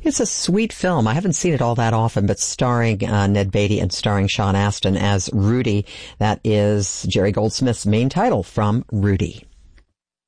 It's a sweet film. I haven't seen it all that often, but starring Ned Beatty and starring Sean Astin as Rudy. That is Jerry Goldsmith's main title from Rudy.